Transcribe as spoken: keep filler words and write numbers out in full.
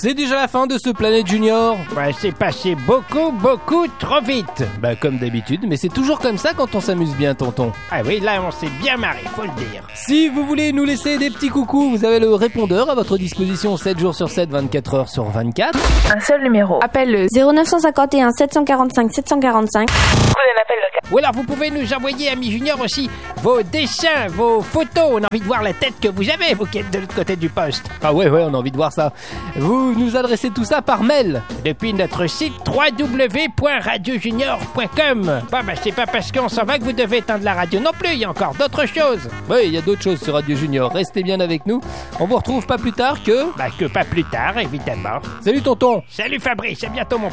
C'est déjà la fin de ce Planète Junior. Ouais, c'est passé beaucoup, beaucoup trop vite. Bah comme d'habitude, mais c'est toujours comme ça quand on s'amuse bien, tonton. Ah oui, là on s'est bien marré, faut le dire. Si vous voulez nous laisser des petits coucous, vous avez le répondeur à votre disposition sept jours sur sept, vingt-quatre heures sur vingt-quatre. Un seul numéro. Appelle le zéro neuf cent cinquante et un sept cent quarante-cinq sept cent quarante-cinq. Prenez l'appel local. Ou alors vous pouvez nous envoyer, amis juniors, aussi vos dessins, vos photos. On a envie de voir la tête que vous avez, vous qui êtes de l'autre côté du poste. Ah ouais, ouais, on a envie de voir ça. Vous nous adressez tout ça par mail. Depuis notre site w w w point radio junior point com. Bon, bah c'est pas parce qu'on s'en va que vous devez éteindre la radio non plus, il y a encore d'autres choses. Oui, il y a d'autres choses sur Radio Junior. Restez bien avec nous. On vous retrouve pas plus tard que... Bah que pas plus tard, évidemment. Salut tonton. Salut Fabrice, à bientôt mon